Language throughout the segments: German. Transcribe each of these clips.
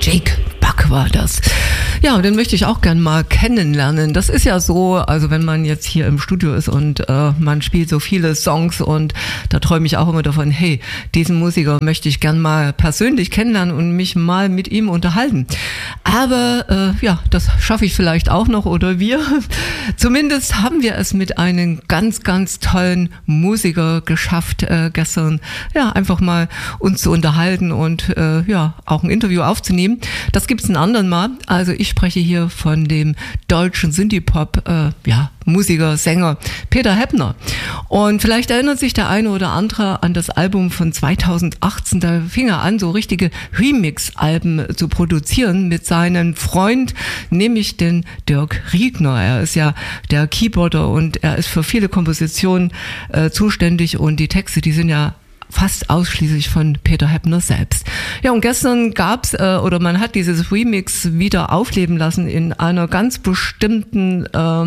Jake Buck war das. Ja, und den möchte ich auch gern mal kennenlernen. Das ist ja so, also wenn man jetzt hier im Studio ist und man spielt so viele Songs und da träume ich auch immer davon, hey, diesen Musiker möchte ich gern mal persönlich kennenlernen und mich mal mit ihm unterhalten. Aber ja, das schaffe ich vielleicht auch noch oder wir. Zumindest haben wir es mit einem ganz, ganz tollen Musiker geschafft, gestern ja einfach mal uns zu unterhalten und ja auch ein Interview aufzunehmen. Das gibt's einen anderen Mal. Also ich spreche hier von dem deutschen Synthie-Pop, Musiker, Sänger Peter Heppner. Und vielleicht erinnert sich der eine oder andere an das Album von 2018. Da fing er an, so richtige Remix-Alben zu produzieren mit seinem Freund, nämlich den Dirk Riegner. Er ist ja der Keyboarder und er ist für viele Kompositionen zuständig und die Texte, die sind ja fast ausschließlich von Peter Heppner selbst. Ja, und gestern gab's man hat dieses Remix wieder aufleben lassen in einer ganz bestimmten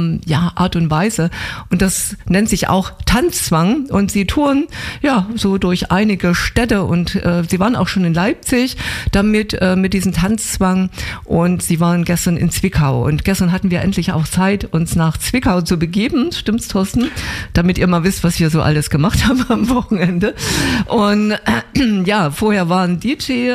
Art und Weise. Und das nennt sich auch Tanzzwang. Und sie touren ja so durch einige Städte und sie waren auch schon in Leipzig damit mit diesem Tanzzwang und sie waren gestern in Zwickau. Und gestern hatten wir endlich auch Zeit, uns nach Zwickau zu begeben. Stimmt's, Thorsten? Damit ihr mal wisst, was wir so alles gemacht haben am Wochenende. Und ja, vorher war ein DJ,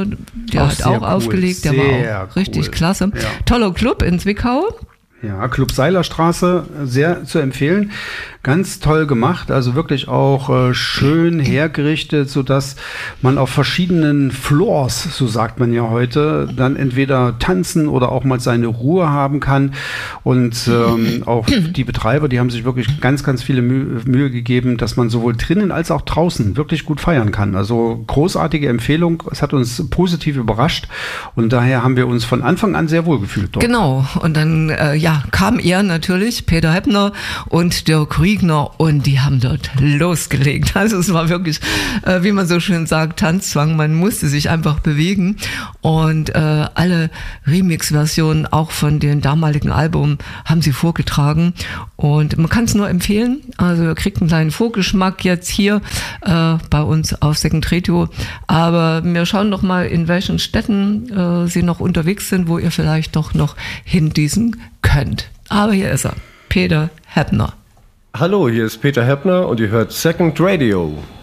der hat auch cool aufgelegt, der war auch richtig klasse. Ja. Toller Club in Zwickau. Ja, Club Seilerstraße, sehr zu empfehlen. Ganz toll gemacht, also wirklich auch schön hergerichtet, sodass man auf verschiedenen Floors, so sagt man ja heute, dann entweder tanzen oder auch mal seine Ruhe haben kann. Und auch die Betreiber, die haben sich wirklich ganz, ganz viele Mühe gegeben, dass man sowohl drinnen als auch draußen wirklich gut feiern kann. Also großartige Empfehlung, es hat uns positiv überrascht und daher haben wir uns von Anfang an sehr wohl gefühlt dort. Genau, und dann kam er natürlich, Peter Heppner und Dirk Riegner, und die haben dort losgelegt. Also es war wirklich, wie man so schön sagt, Tanzzwang. Man musste sich einfach bewegen und alle Remix-Versionen auch von dem damaligen Album haben sie vorgetragen und man kann es nur empfehlen. Also ihr kriegt einen kleinen Vorgeschmack jetzt hier bei uns auf Second Radio. Aber wir schauen noch mal, in welchen Städten sie noch unterwegs sind, wo ihr vielleicht doch noch hindüsen könnt. Aber hier ist er, Peter Heppner. Hallo, hier ist Peter Heppner und ihr hört Second Radio.